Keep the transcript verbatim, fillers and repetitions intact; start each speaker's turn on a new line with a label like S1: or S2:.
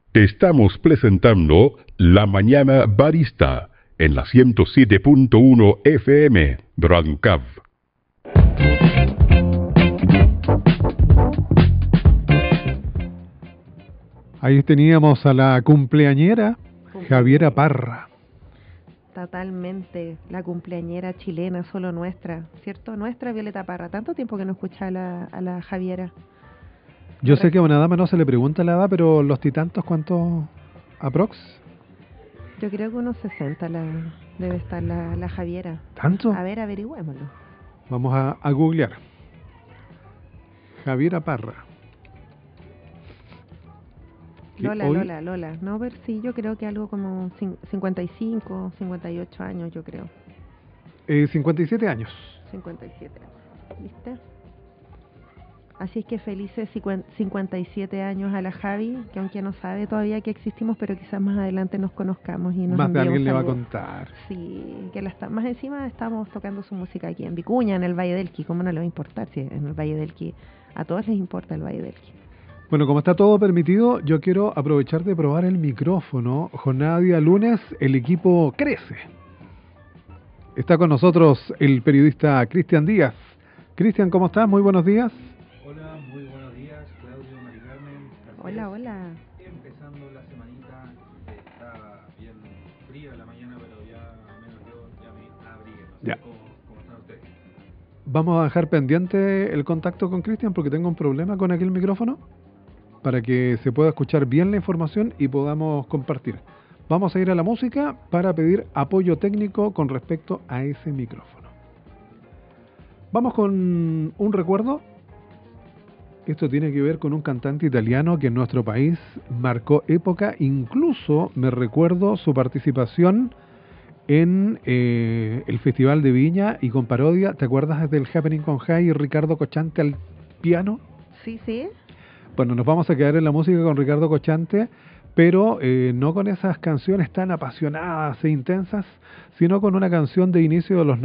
S1: Te estamos presentando La Mañana Barista en la ciento siete punto uno F M Brancav.
S2: Ahí teníamos a la cumpleañera Javiera Parra.
S3: Totalmente, la cumpleañera chilena, solo nuestra, ¿cierto? Nuestra Violeta Parra. Tanto tiempo que no escucha a la, a la Javiera.
S2: Yo sé que a una dama no se le pregunta la edad, pero los titantos, ¿cuánto aprox?
S3: Yo creo que unos sesenta la, debe estar la, la Javiera.
S2: ¿Tanto?
S3: A ver, averigüémoslo.
S2: Vamos a, a googlear. Javiera Parra.
S3: Lola,
S2: hoy...
S3: Lola, Lola. No, ver sí, yo creo que algo como cincuenta y cinco, cincuenta y ocho años, yo creo.
S2: Eh, cincuenta y siete años.
S3: cincuenta y siete años, ¿viste? Así es que felices cincuenta y siete años a la Javi, que aunque no sabe todavía que existimos, pero quizás más adelante nos conozcamos y nos
S2: más de alguien le va a
S3: algo.
S2: contar.
S3: Sí, que la está, más encima estamos tocando su música aquí en Vicuña, en el Valle del Elqui. ¿Cómo no le va a importar si en el Valle del Elqui a todos les importa el Valle del Elqui?
S2: Bueno, como está todo permitido, yo quiero aprovechar de probar el micrófono. Jornada día lunes, el equipo crece. Está con nosotros el periodista Cristian Díaz. Cristian, ¿cómo estás? Muy buenos días.
S4: Hola, muy buenos días, Claudio, Mari Carmen.
S3: Hola, hola.
S4: Empezando la semanita, está bien frío en la mañana, pero ya al menos yo ya me abrigué. No sé
S2: ya.
S4: Cómo, cómo están ustedes.
S2: Vamos a dejar pendiente el contacto con Cristian porque tengo un problema con aquel micrófono para que se pueda escuchar bien la información y podamos compartir. Vamos a ir a la música para pedir apoyo técnico con respecto a ese micrófono. Vamos con un recuerdo. Esto tiene que ver con un cantante italiano que en nuestro país marcó época. Incluso me recuerdo su participación en eh, el Festival de Viña y con parodia. ¿Te acuerdas del Happening con Jai y Ricardo Cochante al piano?
S3: Sí, sí.
S2: Bueno, nos vamos a quedar en la música con Ricardo Cochante, pero eh, no con esas canciones tan apasionadas e intensas, sino con una canción de inicio de los